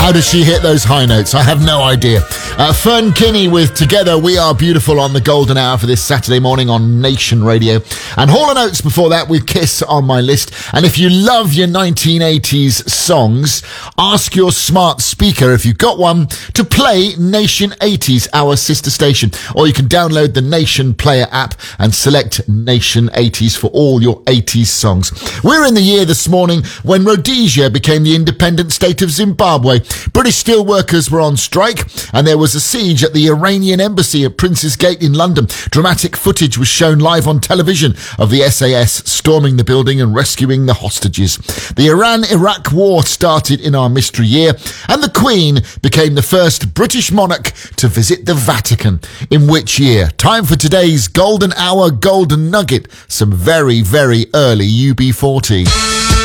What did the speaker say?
How does she hit those high notes? I have no idea. Fern Kinney with Together We Are Beautiful on the golden hour for this Saturday morning on Nation Radio. And Hall & Oates before that with Kiss on my list. And if you love your 1980s songs, ask your smart speaker, if you've got one, to play Nation 80s, our sister station. Or you can download the Nation Player app and select Nation 80s for all your 80s songs. We're in the year this morning when Rhodesia became the independent state of Zimbabwe. British steelworkers were on strike and there was a siege at the Iranian embassy at Prince's Gate in London. Dramatic footage was shown live on television of the SAS storming the building and rescuing the hostages. The Iran-Iraq war started in our mystery year, and the Queen became the first British monarch to visit the Vatican. In which year? Time for today's Golden Hour Golden Nugget. Some very, very early UB40.